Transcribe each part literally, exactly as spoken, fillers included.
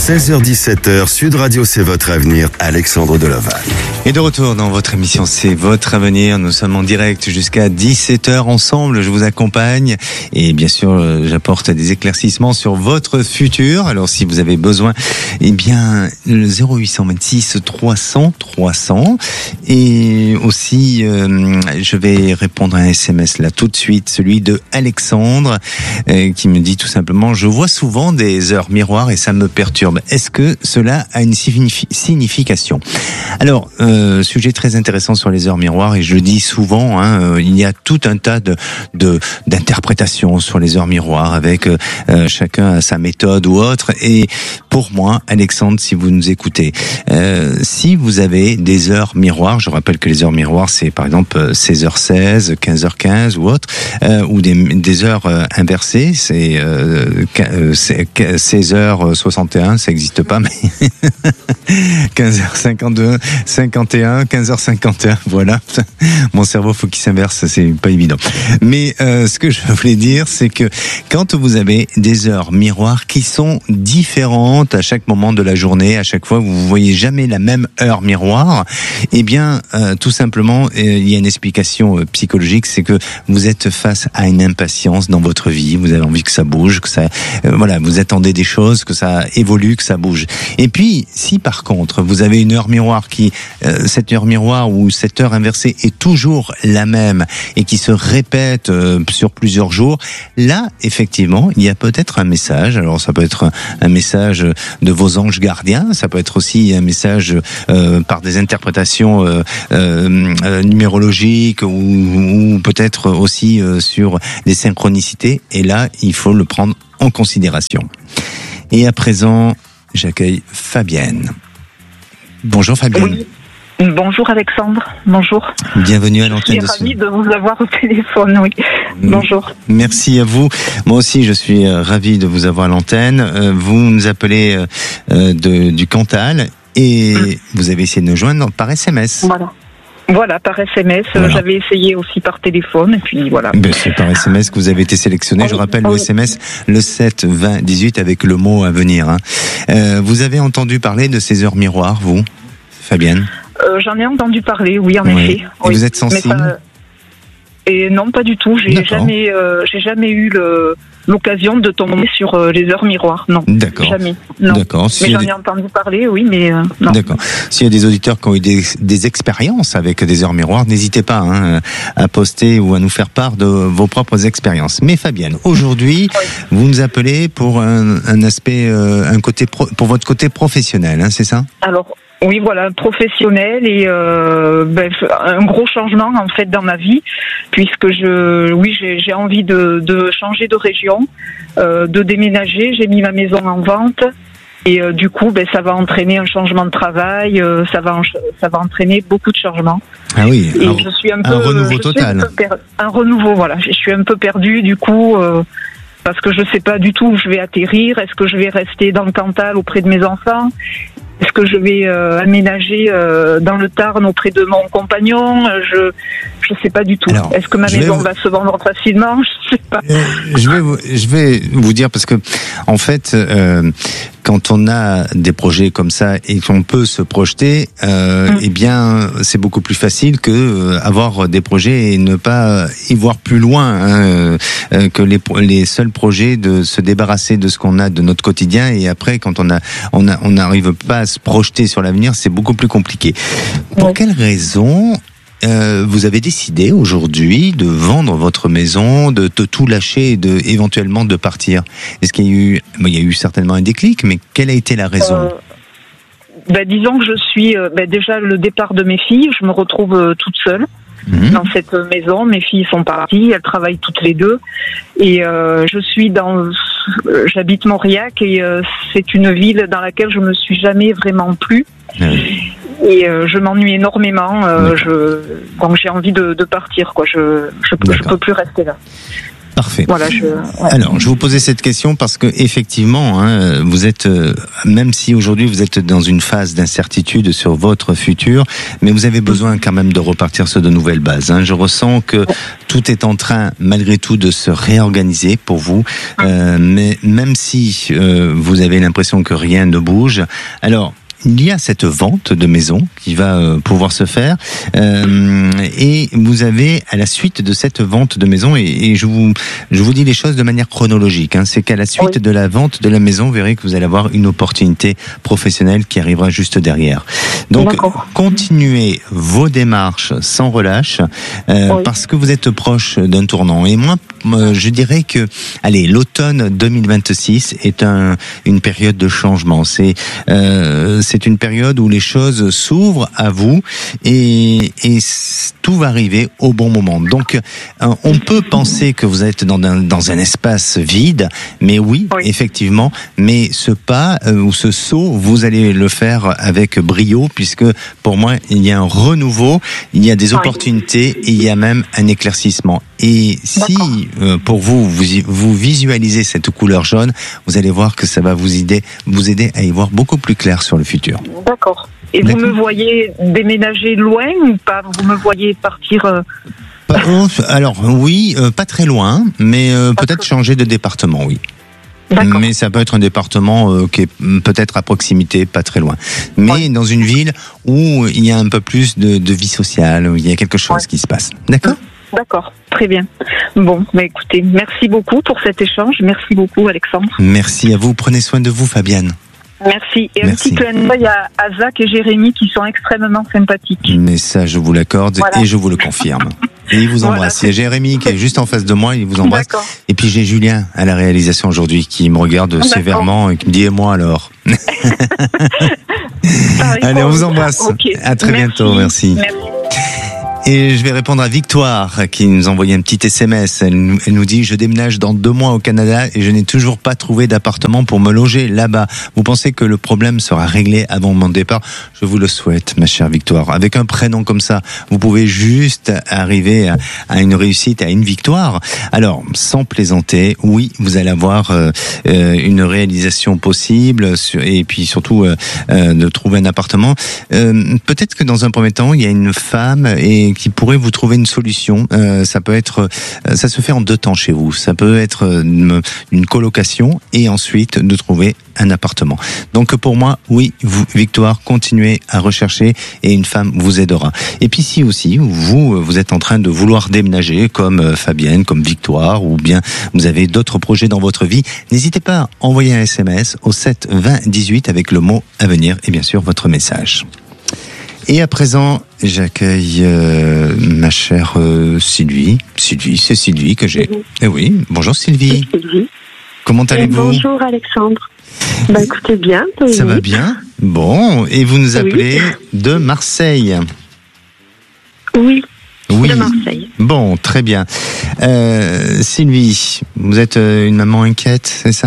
seize heures dix-sept heures, Sud Radio, c'est votre avenir, Alexandre Delaval. Et de retour dans votre émission, c'est votre avenir. Nous sommes en direct jusqu'à dix-sept heures ensemble. Je vous accompagne et bien sûr, j'apporte des éclaircissements sur votre futur. Alors, si vous avez besoin, eh bien, le zéro huit cent vingt-six trois cents trois cents. Et aussi, euh, je vais répondre à un S M S là tout de suite, celui de Alexandre, euh, qui me dit tout simplement: je vois souvent des heures miroirs et ça me perturbe. Est-ce que cela a une signification? Alors, euh, sujet très intéressant sur les heures miroirs, et je le dis souvent, hein, euh, il y a tout un tas de, de d'interprétations sur les heures miroirs, avec euh, chacun a sa méthode ou autre. Et pour moi, Alexandre, si vous nous écoutez, euh, si vous avez des heures miroirs, je rappelle que les heures miroirs, c'est par exemple seize heures seize, quinze heures quinze ou autre, euh, ou des, des heures euh, inversées, c'est euh, seize heures soixante et un, ça n'existe pas, mais quinze heures cinquante-deux, cinquante et un, quinze heures cinquante et un, voilà. Mon cerveau, faut qu'il s'inverse, c'est pas évident. Mais euh, ce que je voulais dire, c'est que quand vous avez des heures miroirs qui sont différentes à chaque moment de la journée, à chaque fois, vous voyez jamais la même heure miroir, eh bien, euh, tout simplement, euh, il y a une explication euh, psychologique, c'est que vous êtes face à une impatience dans votre vie, vous avez envie que ça bouge, que ça, euh, voilà, vous attendez des choses, que ça évolue, que ça bouge. Et puis, si par contre, vous avez une heure miroir qui, euh, cette heure miroir ou cette heure inversée est toujours la même et qui se répète euh, sur plusieurs jours, là, effectivement, il y a peut-être un message. Alors, ça peut être un, un message de vos anges gardiens, ça peut être aussi un message euh, par des interprétations euh, euh, numérologiques, ou, ou peut-être aussi euh, sur des synchronicités. Et là, il faut le prendre en considération. Et à présent, j'accueille Fabienne. Bonjour Fabienne. Oui. Bonjour Alexandre, bonjour. Bienvenue à l'antenne. Je suis ravie de vous avoir au téléphone, oui. Bonjour. Merci à vous. Moi aussi, je suis ravi de vous avoir à l'antenne. Vous nous appelez de, du Cantal et mmh. vous avez essayé de nous joindre par S M S. Voilà. Voilà, par S M S. Voilà. J'avais essayé aussi par téléphone, et puis voilà. Ben, c'est par S M S que vous avez été sélectionné. Oh, Je rappelle oh, le S M S, le sept vingt dix-huit, avec le mot à venir. Hein. Euh, vous avez entendu parler de ces heures miroirs, vous, Fabienne? euh, J'en ai entendu parler, oui, en oui. effet. Et oui. vous êtes sensible? Ça... Et non, pas du tout. J'ai jamais, euh, j'ai jamais eu le, l'occasion de tomber sur euh, les heures miroirs. Non. D'accord. Jamais. Non. D'accord. Si mais j'en des... ai entendu parler, oui, mais euh, non. D'accord. S'il y a des auditeurs qui ont eu des, des expériences avec des heures miroirs, n'hésitez pas hein, à poster ou à nous faire part de vos propres expériences. Mais Fabienne, aujourd'hui, oui. vous nous appelez pour un, un aspect, euh, un côté pro, pour votre côté professionnel, hein, c'est ça? Alors. Oui, voilà, professionnel et euh, ben, un gros changement en fait dans ma vie, puisque je, oui, j'ai, j'ai envie de, de changer de région, euh, de déménager. J'ai mis ma maison en vente et euh, du coup, ben, ça va entraîner un changement de travail, euh, ça va, en, ça va entraîner beaucoup de changements. Ah oui, et un, je suis un peu, un renouveau total. Un, per, un renouveau, voilà. Je suis un peu perdue du coup. Euh, parce que je sais pas du tout où je vais atterrir. Est-ce que je vais rester dans le Cantal auprès de mes enfants? Est-ce que je vais euh, aménager euh, dans le Tarn auprès de mon compagnon? Je je sais pas du tout. Alors, est-ce que ma maison vous... va se vendre facilement? Je sais pas. Euh, je vais vous, je vais vous dire parce que en fait, euh, quand on a des projets comme ça et qu'on peut se projeter, euh, mmh. eh bien, c'est beaucoup plus facile que euh, avoir des projets et ne pas y voir plus loin hein, euh, que les les seuls projets de se débarrasser de ce qu'on a de notre quotidien, et après quand on a on a on n'arrive pas à se projeter sur l'avenir, c'est beaucoup plus compliqué. Pour ouais. quelle raison euh, vous avez décidé aujourd'hui de vendre votre maison, de, de tout lâcher et de éventuellement de partir? Est-ce qu'il y a eu, il y a eu certainement un déclic, mais quelle a été la raison? euh, ben, disons que je suis euh, ben, déjà le départ de mes filles, je me retrouve euh, toute seule. Mmh. Dans cette maison, mes filles sont parties, elles travaillent toutes les deux, et euh, je suis dans, euh, j'habite Mauriac et euh, c'est une ville dans laquelle je me suis jamais vraiment plu, mmh. et euh, je m'ennuie énormément. Euh, je, donc j'ai envie de, de partir, quoi. Je, je, je peux plus rester là. Parfait. Voilà, je, ouais. Alors, je vous posais cette question parce que effectivement, hein, vous êtes, euh, même si aujourd'hui vous êtes dans une phase d'incertitude sur votre futur, mais vous avez besoin quand même de repartir sur de nouvelles bases. Hein. Je ressens que tout est en train, malgré tout, de se réorganiser pour vous, euh, mais même si euh, vous avez l'impression que rien ne bouge, alors. Il y a cette vente de maison qui va euh, pouvoir se faire euh, et vous avez à la suite de cette vente de maison et, et je vous je vous dis les choses de manière chronologique. Hein, c'est qu'à la suite oui. de la vente de la maison, vous verrez que vous allez avoir une opportunité professionnelle qui arrivera juste derrière. Donc D'accord. continuez vos démarches sans relâche euh, oui. parce que vous êtes proche d'un tournant. Et moi, euh, je dirais que allez, l'automne deux mille vingt-six est un une période de changement. C'est euh, c'est une période où les choses s'ouvrent à vous et, et tout va arriver au bon moment. Donc, on peut penser que vous êtes dans un, dans un espace vide, mais oui, oui, effectivement, mais ce pas euh, ou ce saut, vous allez le faire avec brio, puisque pour moi, il y a un renouveau, il y a des opportunités, et il y a même un éclaircissement. Et si, euh, pour vous, vous, vous visualisez cette couleur jaune, vous allez voir que ça va vous aider, vous aider à y voir beaucoup plus clair sur le futur. D'accord. Et D'accord. vous me voyez déménager loin ou pas? Vous me voyez partir euh... Alors, oui, euh, pas très loin, mais euh, peut-être changer de département, oui. D'accord. Mais ça peut être un département euh, qui est peut-être à proximité, pas très loin. Mais ouais. dans une ville où il y a un peu plus de, de vie sociale, où il y a quelque chose ouais. qui se passe. D'accord ? D'accord, très bien. Bon, bah écoutez, merci beaucoup pour cet échange. Merci beaucoup, Alexandre. Merci à vous. Prenez soin de vous, Fabienne. Merci. Et Merci. Un petit clin d'œil à, à Zach et Jérémy qui sont extrêmement sympathiques. Mais ça, je vous l'accorde voilà. et je vous le confirme. Et il vous embrasse. Voilà. Il y a Jérémy qui est juste en face de moi, il vous embrasse. D'accord. Et puis j'ai Julien à la réalisation aujourd'hui qui me regarde D'accord. sévèrement et qui me dit « et moi alors ?» Allez, on vous embrasse. Okay. À très Merci. bientôt. Merci. Merci. Et je vais répondre à Victoire qui nous a envoyé un petit S M S. Elle, elle nous dit « Je déménage dans deux mois au Canada et je n'ai toujours pas trouvé d'appartement pour me loger là-bas. Vous pensez que le problème sera réglé avant mon départ ?» Je vous le souhaite, ma chère Victoire. Avec un prénom comme ça, vous pouvez juste arriver à, à une réussite, à une victoire. Alors, sans plaisanter, oui, vous allez avoir euh, une réalisation possible et puis surtout euh, euh, de trouver un appartement. Euh, peut-être que dans un premier temps, il y a une femme et qui pourrait vous trouver une solution. Euh, ça peut être, ça se fait en deux temps chez vous. Ça peut être une, une colocation et ensuite de trouver un appartement. Donc pour moi, oui, vous, Victoire, continuez à rechercher et une femme vous aidera. Et puis si aussi vous, vous êtes en train de vouloir déménager comme Fabienne, comme Victoire, ou bien vous avez d'autres projets dans votre vie, n'hésitez pas à envoyer un S M S au sept vingt dix-huit avec le mot à venir et bien sûr votre message. Et à présent, j'accueille euh, ma chère euh, Sylvie. Sylvie, c'est Sylvie que j'ai. Eh oui, bonjour Sylvie. Sylvie. Comment allez-vous ? Bonjour Alexandre. Bah écoutez bien. Oui. Ça va bien ? Bon, et vous nous appelez oui. de Marseille ? Oui. Oui. De Marseille. Bon, très bien. Euh, Sylvie, vous êtes une maman inquiète, c'est ça ?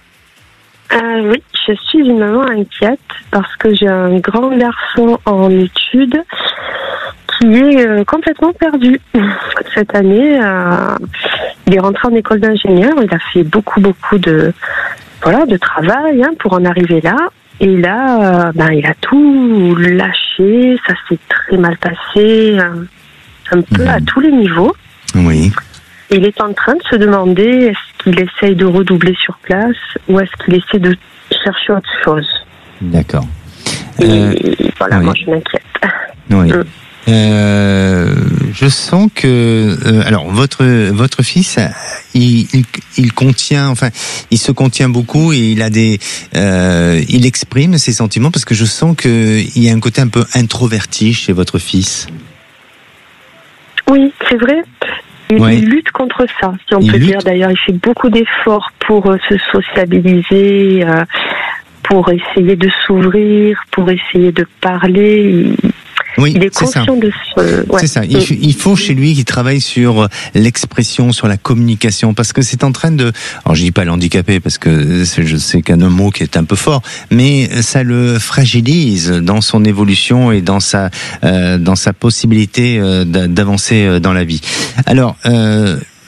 Euh, oui, je suis une maman inquiète parce que j'ai un grand garçon en études qui est euh, complètement perdu. Cette année, euh, il est rentré en école d'ingénieur, il a fait beaucoup, beaucoup de, voilà, de travail hein, pour en arriver là. Et là, euh, ben, il a tout lâché, ça s'est très mal passé, un, un peu mmh. à tous les niveaux. Oui. Il est en train de se demander est-ce qu'il essaye de redoubler sur place ou est-ce qu'il essaie de chercher autre chose. D'accord. Et euh, voilà, oui. moi je m'inquiète. Oui. Mm. Euh, je sens que euh, alors votre votre fils il, il il contient enfin il se contient beaucoup et il a des euh, il exprime ses sentiments parce que je sens que il y a un côté un peu introverti chez votre fils. Oui, c'est vrai. Il, ouais. il lutte contre ça, si on il peut lutte. dire. D'ailleurs, il fait beaucoup d'efforts pour euh, se sociabiliser, euh, pour essayer de s'ouvrir, pour essayer de parler. Il, oui, il est conscient c'est de ce... Ouais. C'est ça. Il, il faut chez lui qu'il travaille sur l'expression, sur la communication, parce que c'est en train de... Alors, je dis pas l'handicaper, parce que je sais qu'un mot qui est un peu fort, mais ça le fragilise dans son évolution et dans sa, euh, dans sa possibilité euh, d'avancer dans la vie. Alors... Euh,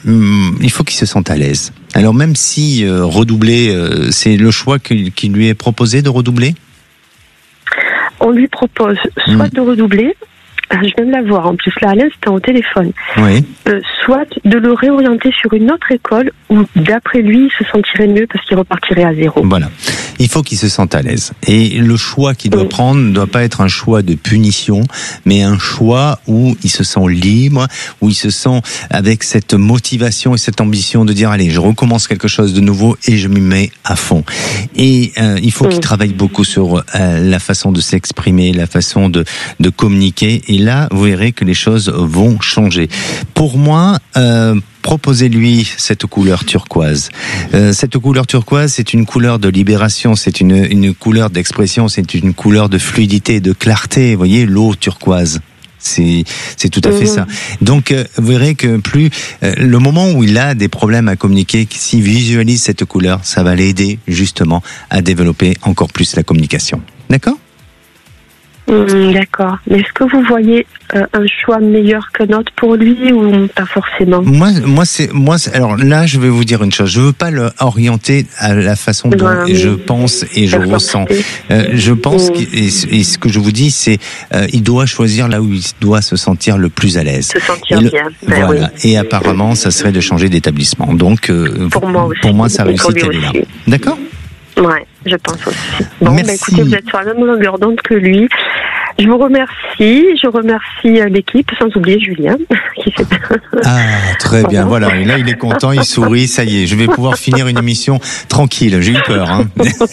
hum, il faut qu'il se sente à l'aise. Alors même si euh, redoubler, euh, c'est le choix qui, qui lui est proposé de redoubler. On lui propose soit mmh. de redoubler, je viens de la voir, en plus là Alain c'était au téléphone, oui. euh, soit de le réorienter sur une autre école où d'après lui il se sentirait mieux parce qu'il repartirait à zéro. Voilà, il faut qu'il se sente à l'aise. Et le choix qu'il doit oui. prendre ne doit pas être un choix de punition, mais un choix où il se sent libre, où il se sent avec cette motivation et cette ambition de dire allez, je recommence quelque chose de nouveau et je m'y mets à fond. Et euh, il faut oui. qu'il travaille beaucoup sur euh, la façon de s'exprimer, la façon de, de communiquer. Et là, vous verrez que les choses vont changer. Pour moi, euh, proposez-lui cette couleur turquoise. Euh, cette couleur turquoise, c'est une couleur de libération, c'est une, une couleur d'expression, c'est une couleur de fluidité, de clarté. Vous voyez, l'eau turquoise. C'est, c'est tout à fait ça. Donc, euh, vous verrez que plus euh, le moment où il a des problèmes à communiquer, s'il visualise cette couleur, ça va l'aider justement à développer encore plus la communication. D'accord ? Mmh, d'accord. Mais est-ce que vous voyez euh, un choix meilleur que notre pour lui ou pas forcément ? Moi, moi, c'est moi. C'est, alors là, je vais vous dire une chose. Je veux pas l'orienter à la façon dont ouais, je pense et je ressens. Euh, je pense mmh. que, et, et ce que je vous dis, c'est euh, il doit choisir là où il doit se sentir le plus à l'aise. Se sentir le, bien. Ben voilà. Oui. Et apparemment, ça serait de changer d'établissement. Donc, euh, pour moi aussi. Pour moi, ça réussit elle est là. D'accord ? Ouais, je pense aussi. Bon, Merci. Bah écoutez, vous êtes sur la même longueur d'onde que lui. Je vous remercie, je remercie l'équipe, sans oublier Julien. Qui fait... Ah, très bien, voilà. Et là, il est content, il sourit, ça y est, je vais pouvoir finir une émission tranquille. J'ai eu peur. Hein.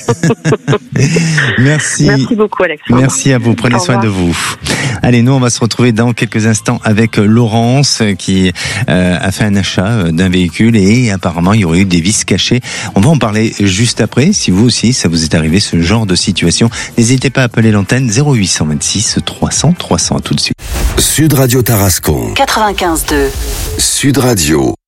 Merci. Merci beaucoup, Alexandre. Merci à vous, prenez soin de vous. Allez, nous, on va se retrouver dans quelques instants avec Laurence qui euh, a fait un achat d'un véhicule et apparemment, il y aurait eu des vis cachées. On va en parler juste après. Si vous aussi, ça vous est arrivé, ce genre de situation, n'hésitez pas à appeler l'antenne zéro huit cent vingt-six trois cents trois cents. À tout de suite. Sud Radio Tarascon. quatre-vingt-quinze deux. Sud Radio.